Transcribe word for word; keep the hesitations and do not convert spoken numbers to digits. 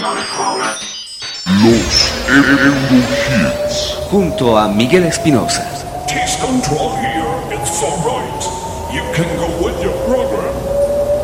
Los Eurohits. Junto a Miguel Espinosa. Taste control here. It's so right.